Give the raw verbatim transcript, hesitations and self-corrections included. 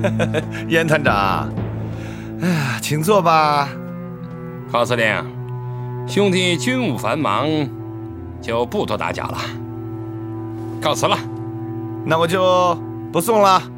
严团长，哎呀，请坐吧。 高司令，兄弟军务繁忙，就不多打搅了，告辞了。 那我就不送了。